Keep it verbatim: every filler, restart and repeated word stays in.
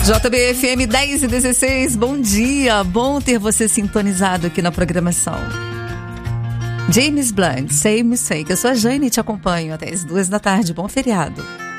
J B F M dez e dezesseis, bom dia, bom ter você sintonizado aqui na programação. James Blunt, Same Mistake. Eu sou a Jane e te acompanho até as duas da tarde, bom feriado.